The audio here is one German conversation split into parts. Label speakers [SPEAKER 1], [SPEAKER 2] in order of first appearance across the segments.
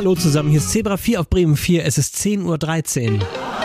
[SPEAKER 1] Hallo zusammen, hier ist Zebra 4 auf Bremen 4, es ist 10:13 Uhr.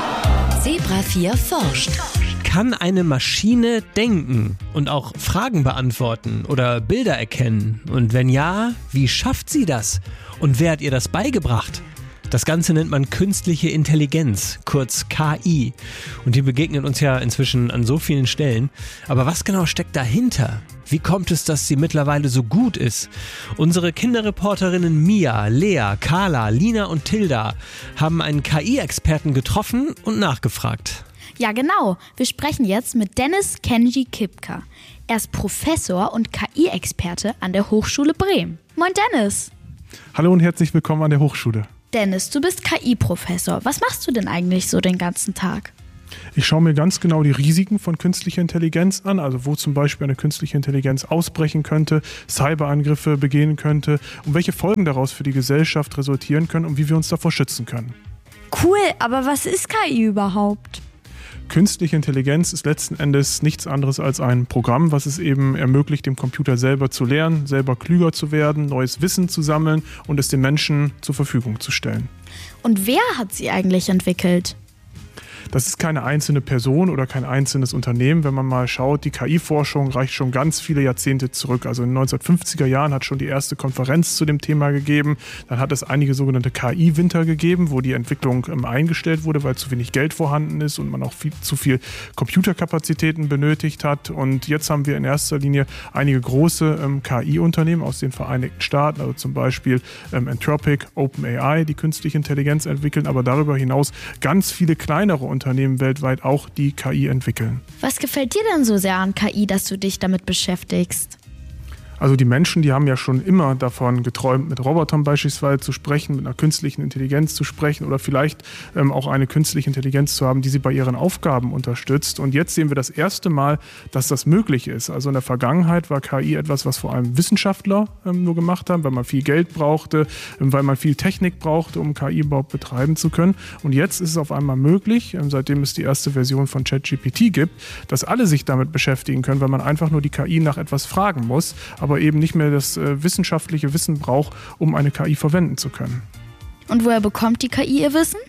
[SPEAKER 2] Zebra 4 forscht.
[SPEAKER 1] Kann eine Maschine denken und auch Fragen beantworten oder Bilder erkennen? Und wenn ja, wie schafft sie das? Und wer hat ihr das beigebracht? Das Ganze nennt man künstliche Intelligenz, kurz KI. Und die begegnen uns ja inzwischen an so vielen Stellen. Aber was genau steckt dahinter? Wie kommt es, dass sie mittlerweile so gut ist? Unsere Kinderreporterinnen Mia, Lea, Carla, Lina und Tilda haben einen KI-Experten getroffen und nachgefragt.
[SPEAKER 3] Ja, genau. Wir sprechen jetzt mit Dennis Kenji Kipka. Er ist Professor und KI-Experte an der Hochschule Bremen. Moin Dennis.
[SPEAKER 4] Hallo und herzlich willkommen an der Hochschule.
[SPEAKER 3] Dennis, du bist KI-Professor. Was machst du denn eigentlich so den ganzen Tag?
[SPEAKER 4] Ich schaue mir ganz genau die Risiken von künstlicher Intelligenz an, also wo zum Beispiel eine künstliche Intelligenz ausbrechen könnte, Cyberangriffe begehen könnte und welche Folgen daraus für die Gesellschaft resultieren können und wie wir uns davor schützen können.
[SPEAKER 3] Cool, aber was ist KI überhaupt?
[SPEAKER 4] Künstliche Intelligenz ist letzten Endes nichts anderes als ein Programm, was es eben ermöglicht, dem Computer selber zu lernen, selber klüger zu werden, neues Wissen zu sammeln und es den Menschen zur Verfügung zu stellen.
[SPEAKER 3] Und wer hat sie eigentlich entwickelt?
[SPEAKER 4] Das ist keine einzelne Person oder kein einzelnes Unternehmen. Wenn man mal schaut, die KI-Forschung reicht schon ganz viele Jahrzehnte zurück. Also in den 1950er Jahren hat schon die erste Konferenz zu dem Thema gegeben. Dann hat es einige sogenannte KI-Winter gegeben, wo die Entwicklung eingestellt wurde, weil zu wenig Geld vorhanden ist und man auch zu viel Computerkapazitäten benötigt hat. Und jetzt haben wir in erster Linie einige große KI-Unternehmen aus den Vereinigten Staaten, also zum Beispiel Anthropic, OpenAI, die künstliche Intelligenz entwickeln, aber darüber hinaus ganz viele kleinere Unternehmen weltweit auch die KI entwickeln.
[SPEAKER 3] Was gefällt dir denn so sehr an KI, dass du dich damit beschäftigst?
[SPEAKER 4] Also die Menschen, die haben ja schon immer davon geträumt, mit Robotern beispielsweise zu sprechen, mit einer künstlichen Intelligenz zu sprechen oder vielleicht auch eine künstliche Intelligenz zu haben, die sie bei ihren Aufgaben unterstützt. Und jetzt sehen wir das erste Mal, dass das möglich ist. Also in der Vergangenheit war KI etwas, was vor allem Wissenschaftler nur gemacht haben, weil man viel Geld brauchte, weil man viel Technik brauchte, um KI überhaupt betreiben zu können. Und jetzt ist es auf einmal möglich, seitdem es die erste Version von ChatGPT gibt, dass alle sich damit beschäftigen können, weil man einfach nur die KI nach etwas fragen muss, aber eben nicht mehr das wissenschaftliche Wissen braucht, um eine KI verwenden zu können.
[SPEAKER 3] Und woher bekommt die KI ihr Wissen?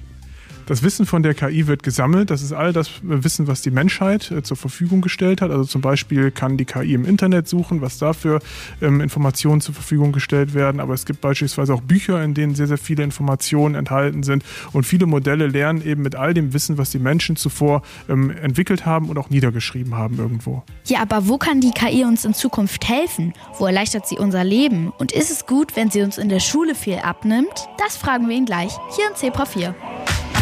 [SPEAKER 4] Das Wissen von der KI wird gesammelt. Das ist all das Wissen, was die Menschheit zur Verfügung gestellt hat. Also zum Beispiel kann die KI im Internet suchen, was dafür Informationen zur Verfügung gestellt werden. Aber es gibt beispielsweise auch Bücher, in denen sehr, sehr viele Informationen enthalten sind. Und viele Modelle lernen eben mit all dem Wissen, was die Menschen zuvor entwickelt haben und auch niedergeschrieben haben irgendwo.
[SPEAKER 3] Ja, aber wo kann die KI uns in Zukunft helfen? Wo erleichtert sie unser Leben? Und ist es gut, wenn sie uns in der Schule viel abnimmt? Das fragen wir ihn gleich, hier in Zebra 4.